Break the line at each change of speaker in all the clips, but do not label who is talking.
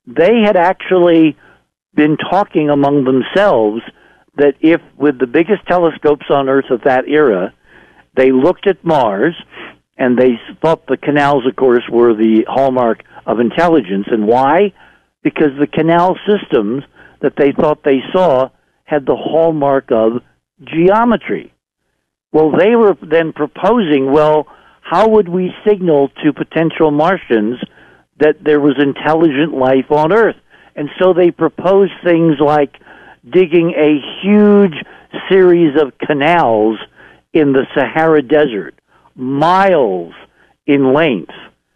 they had actually been talking among themselves that if, with the biggest telescopes on Earth of that era, they looked at Mars, and they thought the canals, of course, were the hallmark of intelligence. And why? Because the canal systems that they thought they saw had the hallmark of geometry. Well, they were then proposing, well, how would we signal to potential Martians that there was intelligent life on Earth? And so they proposed things like digging a huge series of canals in the Sahara Desert, miles in length,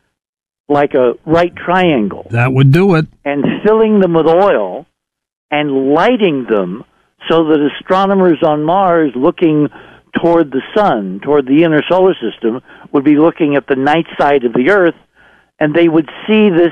like a right triangle.
That would do it.
And filling them with oil and lighting them so that astronomers on Mars looking toward the sun, toward the inner solar system, would be looking at the night side of the Earth, and they would see this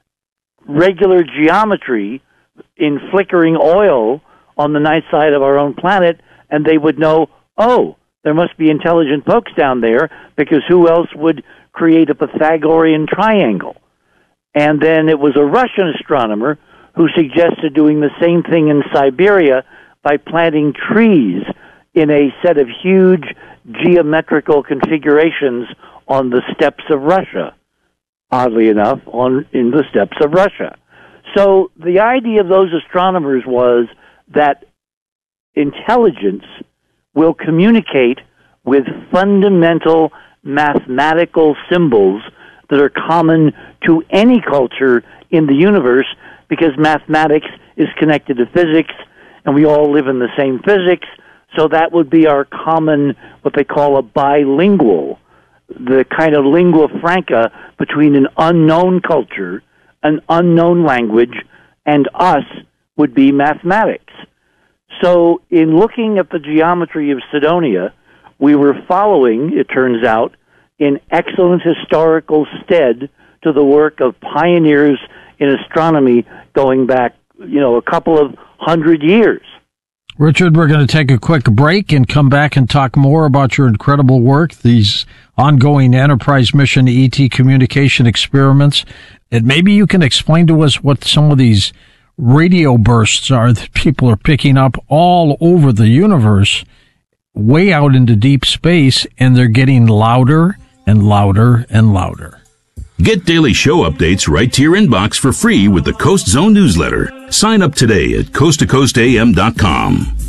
regular geometry in flickering oil on the night side of our own planet, and they would know, oh, there must be intelligent folks down there, because who else would create a Pythagorean triangle? And then it was a Russian astronomer who suggested doing the same thing in Siberia by planting trees in a set of huge geometrical configurations on the steppes of Russia, oddly enough, in the steppes of Russia. So the idea of those astronomers was that intelligence will communicate with fundamental mathematical symbols that are common to any culture in the universe, because mathematics is connected to physics, and we all live in the same physics, so that would be our common, what they call a bilingual, the kind of lingua franca between an unknown culture, an unknown language, and us would be mathematics. So in looking at the geometry of Cydonia, we were following, it turns out, in excellent historical stead to the work of pioneers in astronomy going back, a couple of 100 years.
Richard, we're going to take a quick break and come back and talk more about your incredible work, these ongoing Enterprise mission ET communication experiments. And maybe you can explain to us what some of these radio bursts are that people are picking up all over the universe, way out into deep space, and they're getting louder and louder and louder.
Get daily show updates right to your inbox for free with the Coast Zone newsletter. Sign up today at coasttocoastam.com.